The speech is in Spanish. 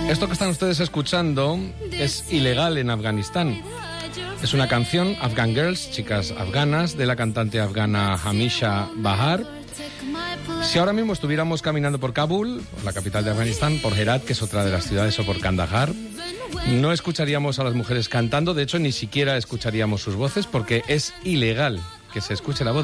Esto que están ustedes escuchando es ilegal en Afganistán. Es una canción, Afghan Girls, chicas afganas, de la cantante afgana Hamisha Bahar. Si ahora mismo estuviéramos caminando por Kabul, la capital de Afganistán, por Herat, que es otra de las ciudades, o por Kandahar, no escucharíamos a las mujeres cantando. De hecho, ni siquiera escucharíamos sus voces, porque es ilegal que se escuche la voz